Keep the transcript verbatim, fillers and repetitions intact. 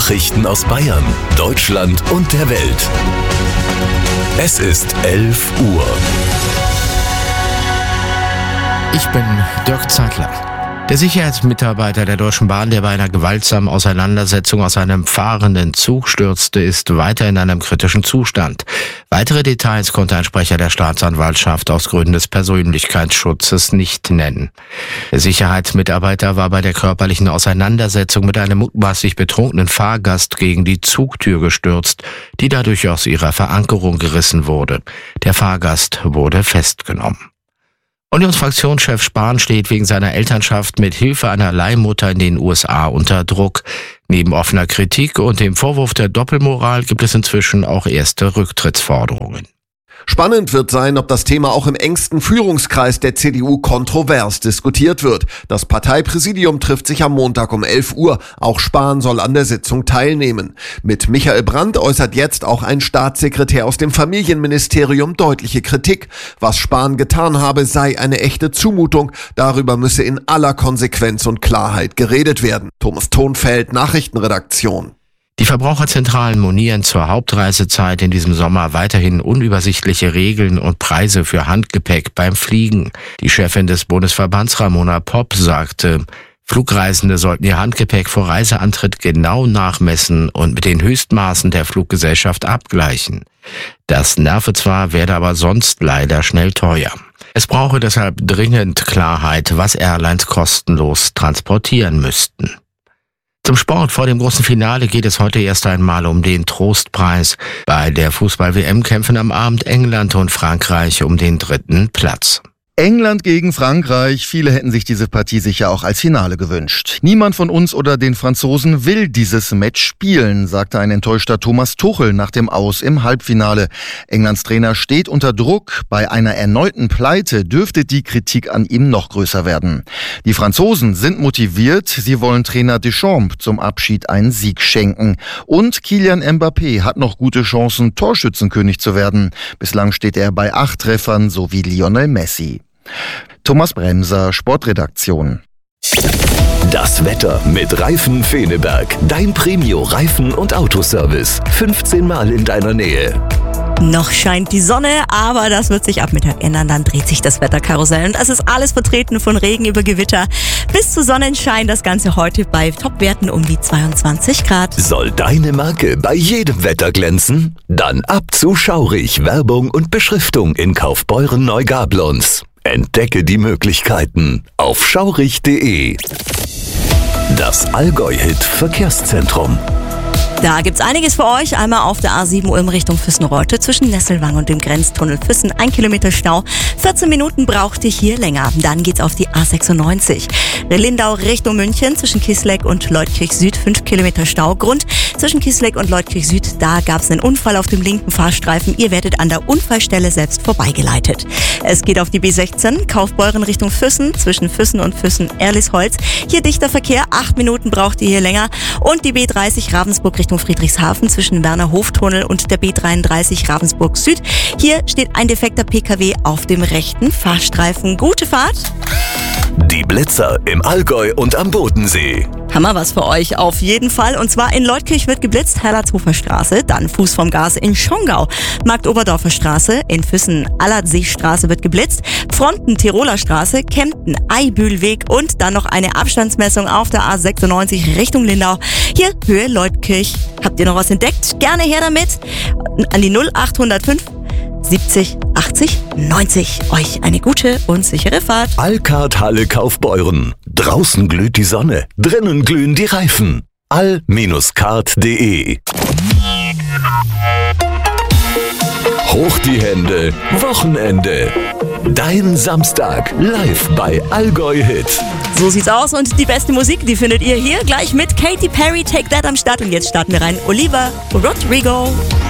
Nachrichten aus Bayern, Deutschland und der Welt. Es ist elf Uhr. Ich bin Dirk Zeitler. Der Sicherheitsmitarbeiter der Deutschen Bahn, der bei einer gewaltsamen Auseinandersetzung aus einem fahrenden Zug stürzte, ist weiter in einem kritischen Zustand. Weitere Details konnte ein Sprecher der Staatsanwaltschaft aus Gründen des Persönlichkeitsschutzes nicht nennen. Der Sicherheitsmitarbeiter war bei der körperlichen Auseinandersetzung mit einem mutmaßlich betrunkenen Fahrgast gegen die Zugtür gestürzt, die dadurch aus ihrer Verankerung gerissen wurde. Der Fahrgast wurde festgenommen. Unionsfraktionschef Spahn steht wegen seiner Elternschaft mit Hilfe einer Leihmutter in den U S A unter Druck. Neben offener Kritik und dem Vorwurf der Doppelmoral gibt es inzwischen auch erste Rücktrittsforderungen. Spannend wird sein, ob das Thema auch im engsten Führungskreis der C D U kontrovers diskutiert wird. Das Parteipräsidium trifft sich am Montag um elf Uhr. Auch Spahn soll an der Sitzung teilnehmen. Mit Michael Brandt äußert jetzt auch ein Staatssekretär aus dem Familienministerium deutliche Kritik. Was Spahn getan habe, sei eine echte Zumutung. Darüber müsse in aller Konsequenz und Klarheit geredet werden. Thomas Thonfeld, Nachrichtenredaktion. Die Verbraucherzentralen monieren zur Hauptreisezeit in diesem Sommer weiterhin unübersichtliche Regeln und Preise für Handgepäck beim Fliegen. Die Chefin des Bundesverbands Ramona Popp sagte, Flugreisende sollten ihr Handgepäck vor Reiseantritt genau nachmessen und mit den Höchstmaßen der Fluggesellschaft abgleichen. Das nerve zwar, werde aber sonst leider schnell teuer. Es brauche deshalb dringend Klarheit, was Airlines kostenlos transportieren müssten. Zum Sport. Vor dem großen Finale geht es heute erst einmal um den Trostpreis. Bei der Fußball-W M kämpfen am Abend England und Frankreich um den dritten Platz. England gegen Frankreich. Viele hätten sich diese Partie sicher auch als Finale gewünscht. Niemand von uns oder den Franzosen will dieses Match spielen, sagte ein enttäuschter Thomas Tuchel nach dem Aus im Halbfinale. Englands Trainer steht unter Druck. Bei einer erneuten Pleite dürfte die Kritik an ihm noch größer werden. Die Franzosen sind motiviert. Sie wollen Trainer Deschamps zum Abschied einen Sieg schenken. Und Kylian Mbappé hat noch gute Chancen, Torschützenkönig zu werden. Bislang steht er bei acht Treffern, so wie Lionel Messi. Thomas Bremser, Sportredaktion. Das Wetter mit Reifen Feneberg. Dein Premio-Reifen- und Autoservice. fünfzehn Mal in deiner Nähe. Noch scheint die Sonne, aber das wird sich ab Mittag ändern. Dann dreht sich das Wetterkarussell. Und es ist alles vertreten, von Regen über Gewitter bis zu Sonnenschein. Das Ganze heute bei Topwerten um die zweiundzwanzig Grad. Soll deine Marke bei jedem Wetter glänzen? Dann ab zu Schaurig. Werbung und Beschriftung in Kaufbeuren-Neugablonz. Entdecke die Möglichkeiten auf schaurig punkt de. Das Allgäu-Hit Verkehrszentrum. Da gibt's einiges für euch. Einmal auf der A sieben Ulm Richtung Füssen-Reute zwischen Nesselwang und dem Grenztunnel Füssen. Ein Kilometer Stau. vierzehn Minuten braucht ihr hier länger. Dann geht's auf die A sechsundneunzig. Lindau Richtung München zwischen Kisleck und Leutkirch Süd. fünf Kilometer Stau. Grund zwischen Kisleck und Leutkirch Süd. Da gab's einen Unfall auf dem linken Fahrstreifen. Ihr werdet an der Unfallstelle selbst vorbeigeleitet. Es geht auf die B sechzehn. Kaufbeuren Richtung Füssen zwischen Füssen und Füssen-Erlisholz. Hier dichter Verkehr. acht Minuten braucht ihr hier länger. Und die B dreißig Ravensburg Richtung Friedrichshafen zwischen Werner Hoftunnel und der B dreiunddreißig Ravensburg Süd. Hier steht ein defekter P K W auf dem rechten Fahrstreifen. Gute Fahrt! Die Blitzer im Allgäu und am Bodensee. Haben wir was für euch auf jeden Fall. Und zwar in Leutkirch wird geblitzt, Herlertshofer Straße, dann Fuß vom Gas in Schongau, Marktoberdorfer Straße, in Füssen Allertseestraße wird geblitzt, Fronten Tiroler Straße, Kempten Eibühlweg und dann noch eine Abstandsmessung auf der A sechsundneunzig Richtung Lindau. Hier Höhe Leutkirch. Habt ihr noch was entdeckt? Gerne her damit. An die null acht null fünf siebzig achtzig neunzig. Euch eine gute und sichere Fahrt. Alcard Halle Kaufbeuren. Draußen glüht die Sonne, drinnen glühen die Reifen. all Bindestrich card punkt de. Hoch die Hände, Wochenende. Dein Samstag live bei Allgäu Hit. So sieht's aus und die beste Musik, die findet ihr hier gleich mit Katy Perry, Take That am Start. Und jetzt starten wir rein. Olivia Rodrigo.